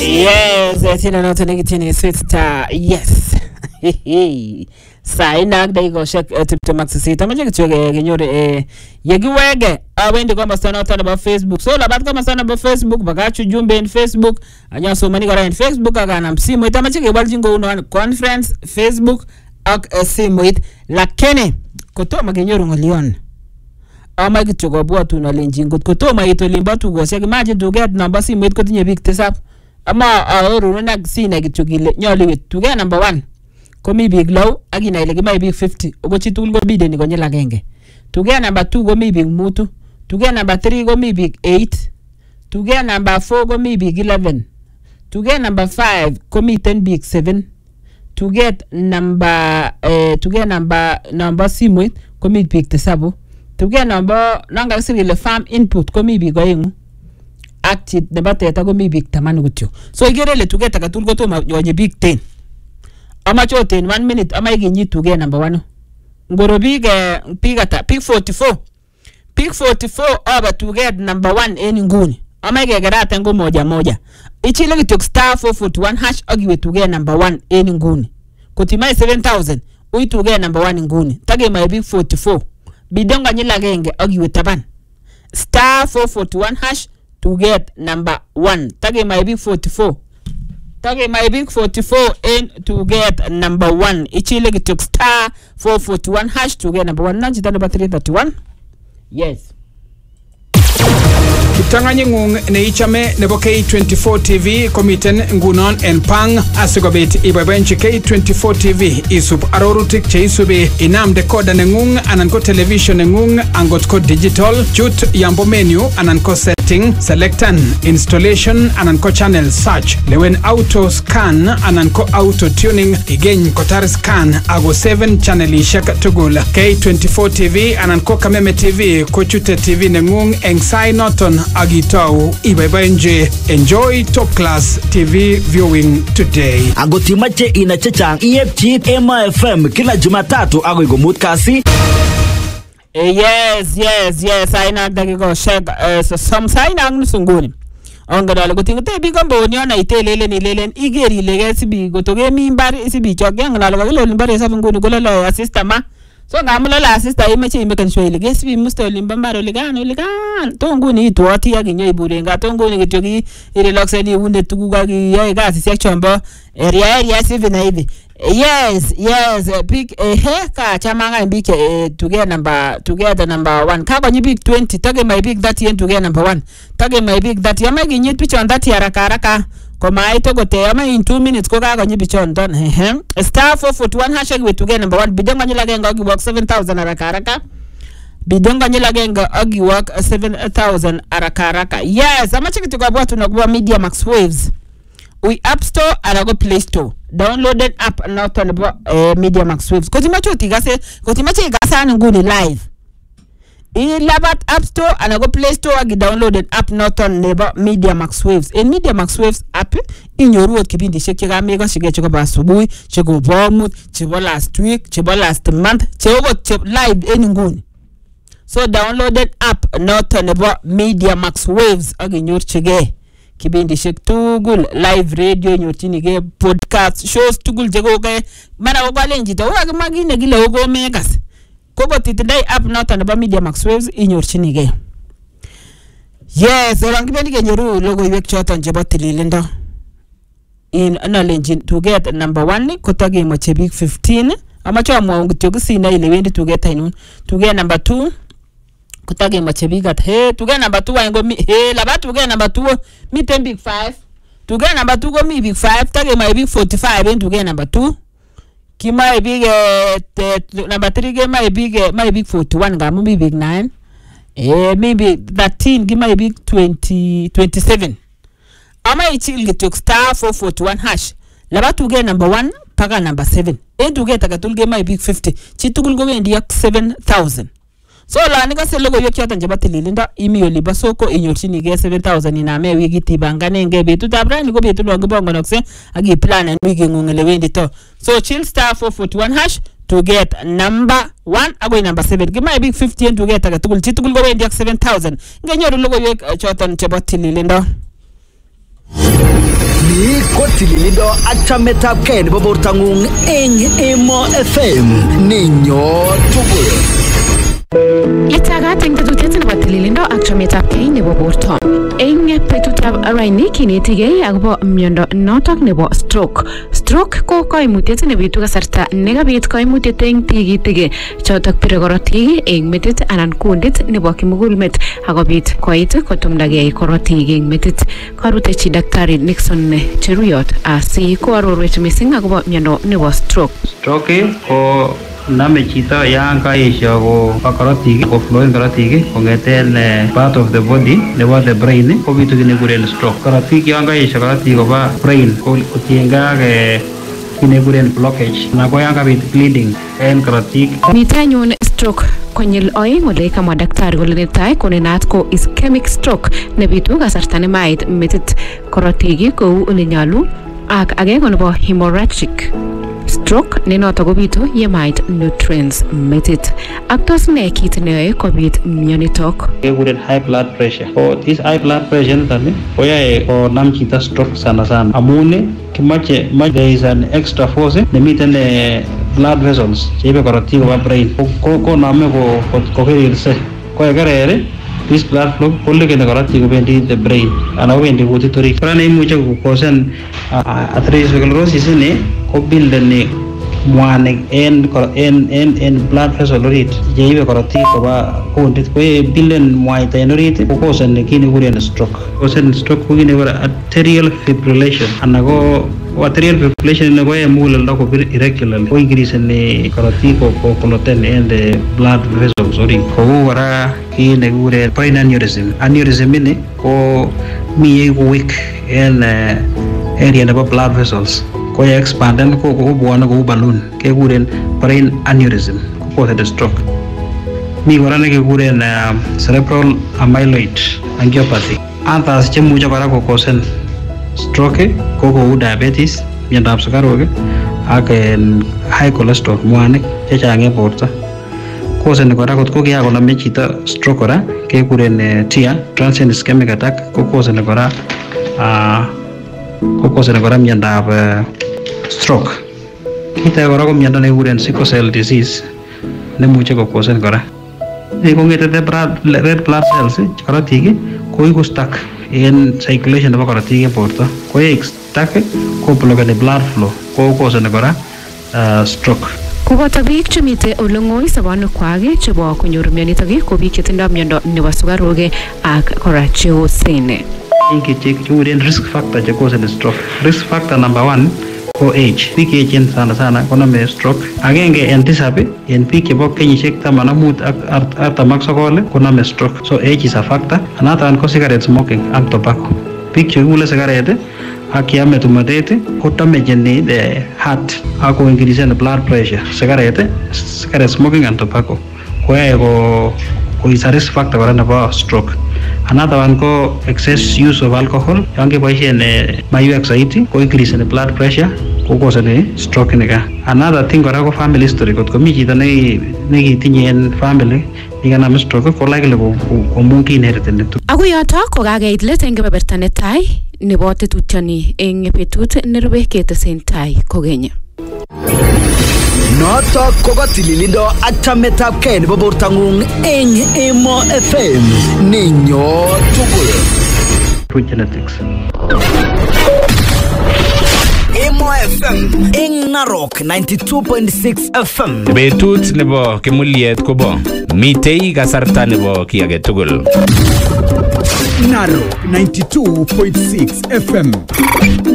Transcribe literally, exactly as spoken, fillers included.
Yes, tina noto negitini sweet star. Yes. Sai nak dai go shek tipto max sita maje kichoge ginyore eh yegiwege awendi kwa masana otana ba Facebook. So labat kwa masana ba Facebook bagachu jumbe in Facebook anya so mani gara in Facebook agana msimu ita maje ke baljingo uno conference Facebook ak simu it lakini kotoma ginyoro ngolion. Ama kichogo bwa tuna lenjingo kotoma ito limba tugo shek maje to get number simu it kotinye big tesap. Ama auru na sina kichogile nyoli to get number one. Komi big low agina ile gima big fifty ogo chitul go bide ni gonye lagenge tuge number two go mi big mutu tuge number three go mi big eight tuge number four go mi big eleven tuge number five go mi ten big seven to get number eh tuge number number simwe go mi big tesabo tuge number nanga sile farm input go mi big oyengu active number teta go mi big tamanu gutyo so igerele tuge takatul go to gonye big ten. Ama chote in one minute ama iginyi tuge number one. Ngoro big big ata pick forty-four. Pick forty-four aba tuge number one eni nguni. Ama ige gerata ngo moja moja. Ichile kitok star four forty-one hash agiwe tuge number one eni nguni. Kutimai seven thousand ui tuge number one nguni. Tage my big forty-four. Bidonga nyila genge agiwe taban. Star four forty-one hash to get number one. Tage my big forty-four. Tage my big forty-four in to get number one. Ichile kitok star four forty-one hash to get number one. Nanjita number three thirty-one. Yes. Kitanganye ngung ne ichame nebo K twenty-four T V komiten ngunon en pang asigobit ibabenchi K twenty-four T V isub arorutik che isubi inam decoder nengung anan ko television nengung angot ko digital chut yambo menu anan ko setting selectan installation anan ko channel search lewen auto scan anan ko auto tuning igeny kotar scan ago seven channel ishak tugul K twenty-four T V anan ko Kameme T V ko chute T V nengung eng sai noton agitau ibaibenje enjoy top class T V viewing today. Agotimache inachechang E F G M F M kila Jumatatu ago igomut kasi. Yes, yes, yes. Aina dagi go shek so some sign ang sunguni. Onga dala go tingote bi gombo ni ona itelele ni lelen igeri lege sibi go toge mi mbari sibi choge ngala go lo mbari sa nguni go lo assistant ma. So ngamula la sister imeche imekan shwele gesibi musto limbambaro ligano ligan tongu ni tuoti ya ginyo iburenga tongu ni gitogi relaxe ni unde tuguga gi ya gasi section area area sivi na hivi. Yes, yes, big eh ka chamanga mbike together number together number one ka kwenye big twenty tage my big thirty and together number one tage my big thirty ama ginyo picha on thirty haraka haraka koma ito gote ama in two minutes ko ka kwenye picha on don eh star four forty-one hashtag we together number one bidonga nyila genga ogi work seven thousand haraka haraka bidonga nyila genga ogi work seven thousand haraka haraka. Yes, ama chiki tukabwa tunakuwa Media Max Waves we App Store and go Play Store. Downloaded app not on the uh, Media Max Waves. Kotimacho tigase, kotimacho igasa nguni live. In Labat App Store and go Play Store agi downloaded app not on the Media Max Waves. In Media Max Waves app in your road kibindi sheki ga mega shige chiko basubui, chiko bomut, chibo last week, chibo last month, chibo live any nguni. So downloaded app not on the Media Max Waves agi nyor chige. Kibindi shek tugul live radio nyotini ge podcast shows tugul jego ge mana ogalenji to wa magine gile ogo megas kogo titidai app not on the Media Max Waves inyorchini ge. Yes, orang kibindi ge nyoru logo yek choton jebo tililendo in analenji to get number one kotage moche big fifteen amacho amwa ngityo gisina ile wendi to get inun to get number two kutage machebigat he tuge number two ngo mi he laba tuge number two mi ten big five tuge number two go mi big five tage my big forty-five and tuge number two ki my big uh, number three ge my big uh, my big forty-one ga mi big nine eh maybe thirteen gi my big twenty twenty-seven ama ichil gitok star four forty-one hash laba tuge number one paga number seven and tuge taga tulge my big fifty chitugul go wendi yak seven thousand. So la nika se logo yoki atan jabati lilinda imi yoli basoko inyorchini ge seven thousand ina me wigi tibangane nge betu tabra ni go betu lo gbongo nokse agi plan and wigi ngungele wendi to. So chill star four forty-one hash to get number one ago number seven. Give my big fifty and to get a tugul chitugul go wendi yak seven thousand. Nge nyoru logo yoki chotan jabati lilinda. ko tililindo ak chametabgei nebo bortangung eng Emo F M ninyo tugul. Itagat eng tetutiet nebo tililindo ak chametabgei nebo borto. Eng betutab raini kinetigei akobo miondo notok nebo stroke. Stroke ko koimutiet nebitu kasarta nekabit koimutiet eng tigitik chotok pire korotik eng metit anan kundit nebo kimugulmet akobit koit kotumdagei korotik eng metit. Karutechi Daktari Nixon Cheruyot asi koarorwech mising akobo miondo nebo stroke. Stroke ko name chito yan kaesho ko korotik ko flow korotik kongeten part of the body nebo the brain ko bitu kinekuren stroke. Korotik yan kaesho korotik koba brain ko tienga ke kinekuren blockage na ko yan kabit bleeding en korotik. Mite anyun stroke konyil oeng ole kamwa daktari kole netai ko nenat ko ischemic stroke nebitu kasarta nemait metit korotik kou ole nyalu ak age ko nebo hemorrhagic stroke ne noto kobitu yemait nutrients metit. Ak tos ne kit neyoe kobit mionitok? Kekuren high blood pressure. Ko this high blood pressure niton koyoe konam chito stroke sana sana amun kimache there is an extra force nemiten blood vessels cheibe korotik koba brain ko koname ko kokerirse ko yekerer this blood flow kolekeni korotik kobendi the brain ana kobendi kutit orit. Kora neimuche kokosen atherosclerosis ni ko buildeni mwanik en en en en blood vessel orit cheibe korotik koba kundit ko builden mwaita en orit ko kosen kit nekikuren stroke. Kosen stroke ko kit nekikuren arterial fibrillation ana ko arterial fibrillation ne ko en muguleldo kobir irregularly ko increase ni korotik ko koloten en the blood vessels orit. Kou kora kit nekikuren brain aneurysm. Aneurysm ni ko mi weak en area nebo blood vessels ko ye expanden ko ko bwone kou balloon kekuren brain aneurysm ko cause stroke. Mi kora nekekuren cerebral amyloid angiopathy. Antas chemuche kora kokosen stroke ko kou diabetes, miondab sukaruk ak high cholesterol mwanik chechang en borto. Koseni kora kot ko kiakoname chito stroke kora kekuren T I A, transient ischemic attack ko koseni kora ko koseni kora miondab stroke. Kita kora ko miondo nekikuren sickle cell disease nemuche kokosen kora. Ne kongete red blood cells korotik ko iku stuck en circulation nebo korotik en borto. Ko ye stuck ko blockeni blood flow ko koseni kora stroke. Koboto biik chemite ole ng'oi sobonwekwak chebo konyor mionitok ko biik chetindoi miondo nebo sukaruk ak kora cheosen. Kikuren risk factor che cause stroke. Risk factor number one ko age. Biik echen sana sana konome stroke. Agenge en tisab en biik chebo kenyisiek taman ak mut ak artam ak sokol konome stroke. So age is a factor. Another ko cigarette smoking ak tobacco. Biik chekule cigarette ak kiame tumatet ko damageni the heart ak ko increase the blood pressure. Cigarette, cigarette smoking and tobacco ko yae ko ko is a risk factor kora nebo stroke. Another one ko excess use of alcohol. Yan keboisien maiwek saiti ko increase the blood pressure ko cause stroke nika. Another thing kora ko family history. Kot komi chito ne nekitinye en family nikanam stroke ko likely ko komun inherited. Ako yoto ko kakeit let eng kebeberta netai nebo tetutioni eng betut nerube ketesentai kokeny. Notok ko tililindo ak chametabgei nebo bortangung eng Emo F M ninyo tugul. Genetics. Emo F M eng Narok ninety-two point six F M. Betut nebo kimuliet kobo mitei kasarta nebo ki age tugul. Narok ninety-two point six F M.